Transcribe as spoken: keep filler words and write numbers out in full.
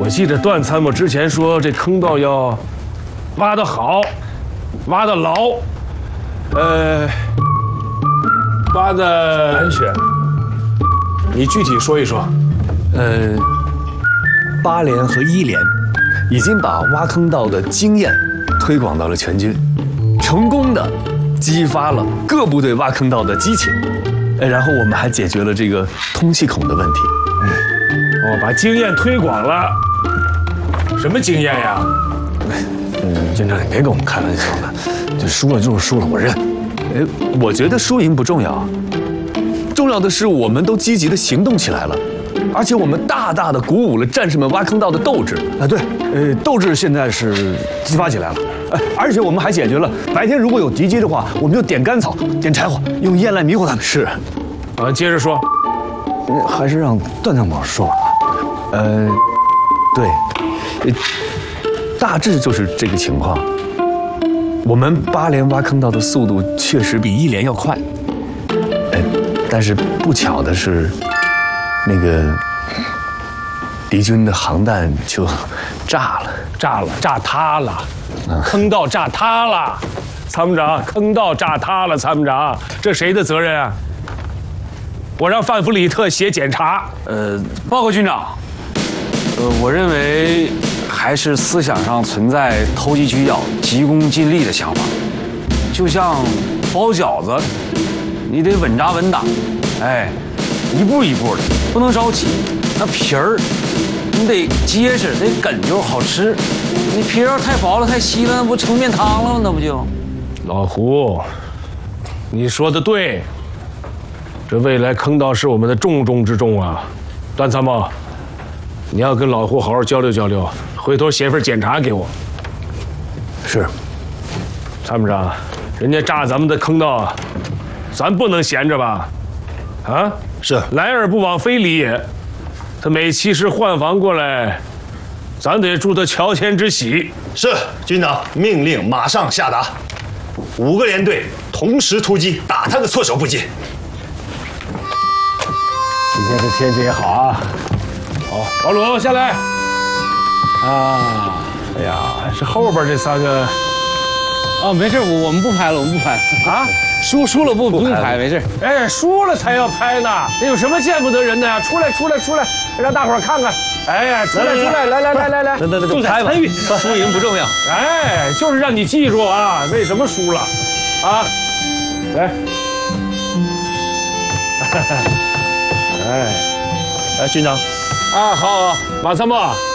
我记得段参谋之前说，这坑道要挖得好，挖得牢，呃，挖得安全。你具体说一说。 呃，八连和一连已经把挖坑道的经验推广到了全军，成功的激发了各部队挖坑道的激情。呃，然后我们还解决了这个通气孔的问题。 嗯，哦，把经验推广了。什么经验呀？ 嗯，军长，你别跟我们开玩笑了，就输了就是输了，我认。哎，我觉得输赢不重要，重要的是我们都积极的行动起来了，而且我们大大的鼓舞了战士们挖坑道的斗志。啊，对，呃，斗志现在是激发起来了。呃，而且我们还解决了白天如果有敌机的话，我们就点干草、点柴火，用烟来迷惑他们。是， 啊，接着说。 还是让段参谋说吧。呃，对。大致就是这个情况。我们八连挖坑道的速度确实比一连要快，呃，但是不巧的是，那个敌军的航弹就炸了， 炸了，炸塌了，坑道炸塌了，参谋长，坑道炸塌了，参谋长，这谁的责任啊？我让范弗里特写检查。 呃，报告军长，呃，我认为。还是思想上存在投机取巧、急功近利的想法。就像包饺子，你得稳扎稳打，哎，一步一步的，不能着急。那皮儿你得结实，得梗就好吃。你皮儿要太薄了、太稀了，那不成面汤了吗？那不就？ 老胡，你说的对，这未来坑道是我们的重中之重啊。段参谋，你要跟老胡好好交流交流。回头写份检查给我。 是， 参谋长，人家炸咱们的坑道，咱不能闲着吧？啊， 是。 来而不往非礼也。他每期是换防过来，咱得祝他乔迁之喜。 是，军长命令马上下达，五个连队同时突击，打他个措手不及。 今天这天气也好啊。好，保鲁下来。啊，哎呀，是后边这三个， 啊，没事，我我们不拍了，我们不拍啊， 输输了不不用拍，没事。 哎，输了才要拍呢，那有什么见不得人的呀？出来，出来，出来，让大伙儿看看。哎呀，出来，出来，来来来来来， 那那那就拍吧，输赢不重要。 哎，就是让你记住啊，为什么输了，啊，来，哎， 来，军长， 啊，好，马参谋。